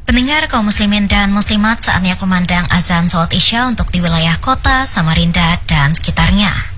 Pendengar kaum muslimin dan muslimat, saatnya kumandang azan sholat isya untuk di wilayah kota Samarinda dan sekitarnya.